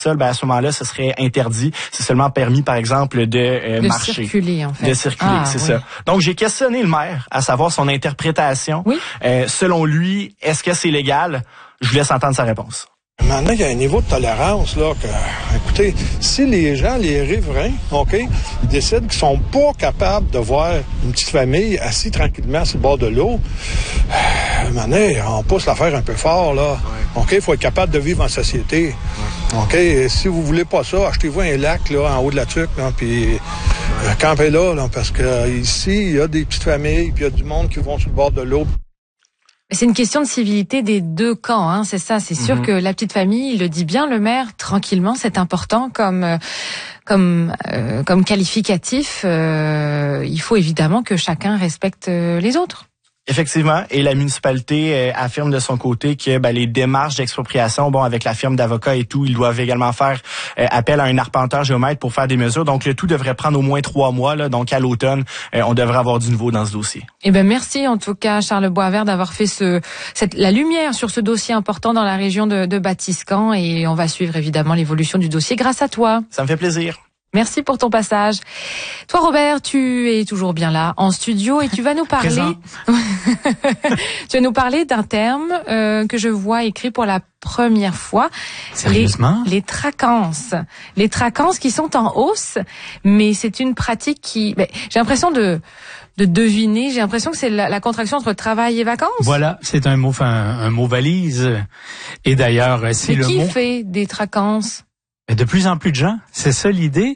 seul, à ce moment-là, ce serait interdit. C'est seulement permis, par exemple, de marcher. De circuler, en fait. De circuler, c'est ça. Donc, j'ai questionné le maire à savoir son interprétation. Oui. Selon lui, est-ce que c'est légal? Je vous laisse entendre sa réponse. Maintenant, il y a un niveau de tolérance, là, que, écoutez, si les gens, les riverains, OK, ils décident qu'ils sont pas capables de voir une petite famille assise tranquillement sur le bord de l'eau, maintenant, on pousse l'affaire un peu fort, là. OK, il faut être capable de vivre en société. OK, et si vous voulez pas ça, achetez-vous un lac, là, en haut de la tuque, là, puis campez là, parce que ici, il y a des petites familles, puis il y a du monde qui vont sur le bord de l'eau. C'est une question de civilité des deux camps, hein, c'est ça. C'est sûr que la petite famille, il le dit bien, le maire, tranquillement, c'est important comme qualificatif. Il faut évidemment que chacun respecte les autres. Effectivement, et la municipalité affirme de son côté que les démarches d'expropriation, avec la firme d'avocats et tout, ils doivent également faire appel à un arpenteur géomètre pour faire des mesures. Donc, le tout devrait prendre au moins 3 mois. Là, donc, à l'automne, on devrait avoir du nouveau dans ce dossier. Merci en tout cas, Charles Boisvert, d'avoir fait la lumière sur ce dossier important dans la région de Batiscan. Et on va suivre évidemment l'évolution du dossier grâce à toi. Ça me fait plaisir. Merci pour ton passage. Toi, Robert, tu es toujours bien là en studio et tu vas nous parler. Tu vas nous parler d'un terme que je vois écrit pour la première fois. Sérieusement? Les tracances. Les tracances qui sont en hausse, mais c'est une pratique qui. J'ai l'impression de deviner. J'ai l'impression que c'est la contraction entre travail et vacances. Voilà, c'est un mot valise. Et d'ailleurs, c'est le mot. Mais qui fait des tracances? De plus en plus de gens, c'est ça l'idée,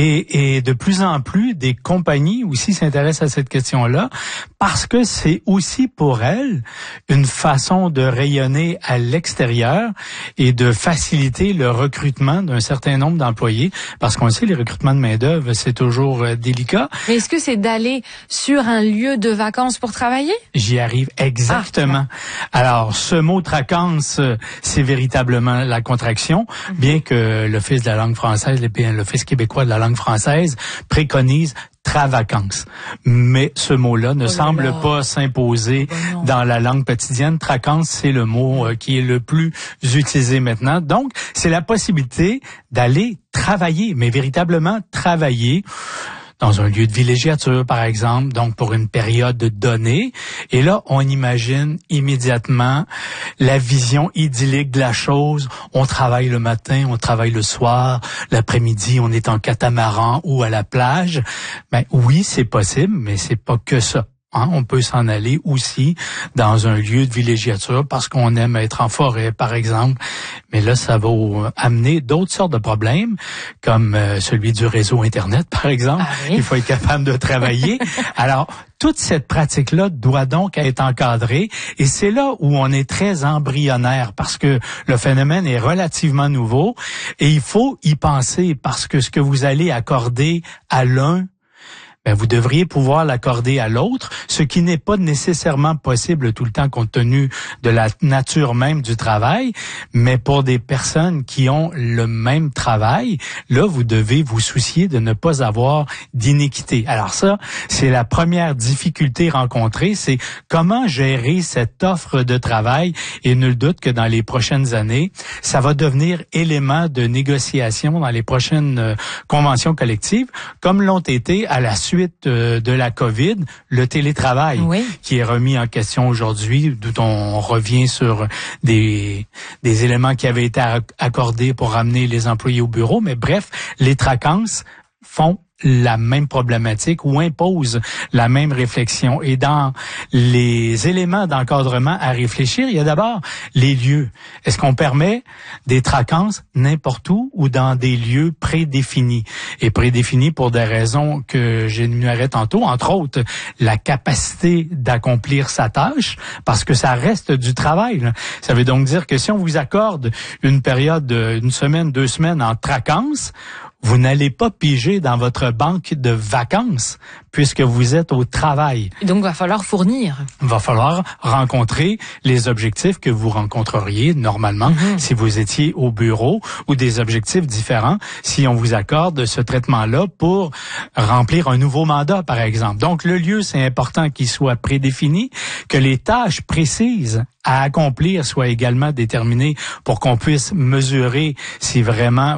et de plus en plus des compagnies aussi s'intéressent à cette question-là, parce que c'est aussi pour elles une façon de rayonner à l'extérieur et de faciliter le recrutement d'un certain nombre d'employés, parce qu'on sait, les recrutements de main-d'œuvre, c'est toujours délicat. Mais est-ce que c'est d'aller sur un lieu de vacances pour travailler? J'y arrive exactement. Alors, ce mot tracances, c'est véritablement la contraction, bien que l'Office de la langue française, l'Office québécois de la langue française préconise travacances. Mais ce mot-là ne semble pas s'imposer dans la langue quotidienne. Tracances, c'est le mot qui est le plus utilisé maintenant. Donc, c'est la possibilité d'aller travailler, mais véritablement travailler dans un lieu de villégiature, par exemple, donc pour une période donnée. Et là, on imagine immédiatement la vision idyllique de la chose. On travaille le matin, on travaille le soir, l'après-midi, on est en catamaran ou à la plage. Oui, c'est possible, mais c'est pas que ça. On peut s'en aller aussi dans un lieu de villégiature parce qu'on aime être en forêt, par exemple. Mais là, ça va amener d'autres sortes de problèmes, comme celui du réseau Internet, par exemple. Il faut être capable de travailler. Alors, toute cette pratique-là doit donc être encadrée, et c'est là où on est très embryonnaire, parce que le phénomène est relativement nouveau, et il faut y penser, parce que ce que vous allez accorder à l'un, vous devriez pouvoir l'accorder à l'autre, ce qui n'est pas nécessairement possible tout le temps compte tenu de la nature même du travail, mais pour des personnes qui ont le même travail, là, vous devez vous soucier de ne pas avoir d'iniquité. Alors ça, c'est la première difficulté rencontrée, c'est comment gérer cette offre de travail, et nul doute que dans les prochaines années, ça va devenir élément de négociation dans les prochaines conventions collectives, comme l'ont été à la suite de la COVID, le télétravail, qui est remis en question aujourd'hui, d'où on revient sur des éléments qui avaient été accordés pour ramener les employés au bureau. Mais bref, les tracances font la même problématique ou impose la même réflexion. Et dans les éléments d'encadrement à réfléchir, il y a d'abord les lieux. Est-ce qu'on permet des tracances n'importe où ou dans des lieux prédéfinis? Et prédéfinis pour des raisons que j'énumérais tantôt, entre autres la capacité d'accomplir sa tâche, parce que ça reste du travail, là. Ça veut donc dire que si on vous accorde une période d'une semaine, 2 semaines en tracances, vous n'allez pas piger dans votre banque de vacances puisque vous êtes au travail. Et donc, il va falloir fournir. Il va falloir rencontrer les objectifs que vous rencontreriez normalement si vous étiez au bureau, ou des objectifs différents si on vous accorde ce traitement-là pour remplir un nouveau mandat, par exemple. Donc, le lieu, c'est important qu'il soit prédéfini, que les tâches précises à accomplir soient également déterminées pour qu'on puisse mesurer si vraiment